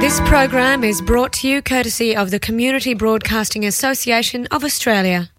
This program is brought to you courtesy of the Community Broadcasting Association of Australia.